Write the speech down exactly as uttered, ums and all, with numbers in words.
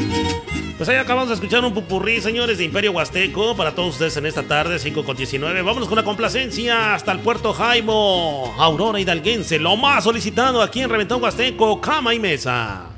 Pues ahí acabamos de escuchar un pupurrí, señores, de Imperio Huasteco para todos ustedes en esta tarde, cinco con diecinueve. Vámonos con la complacencia hasta el Puerto Jaimo, Aurora Hidalguense, lo más solicitado aquí en Reventón Huasteco, cama y mesa.